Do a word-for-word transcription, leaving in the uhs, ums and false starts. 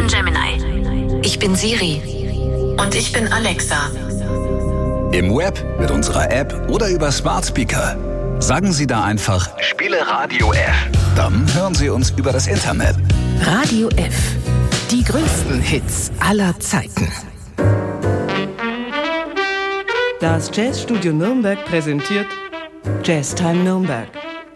bin Gemini. Ich bin Siri. Und ich bin Alexa. Im Web, mit unserer App oder über Smart Speaker. Sagen Sie da einfach, spiele Radio F. Dann hören Sie uns über das Internet. Radio F. Die größten Hits aller Zeiten. Das Jazzstudio Nürnberg präsentiert Jazztime Nürnberg.